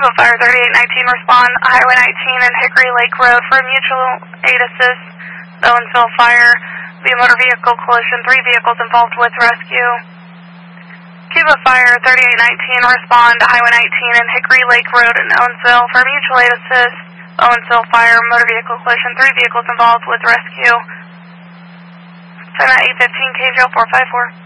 Cuba Fire 3819, respond Highway 19 and Hickory Lake Road for mutual aid assist. Owensville Fire, via motor vehicle collision, 3 vehicles involved with rescue. Cuba Fire 3819, respond Highway 19 and Hickory Lake Road in Owensville for mutual aid assist. Owensville Fire, motor vehicle collision, 3 vehicles involved with rescue. Send that 815 KGL 454.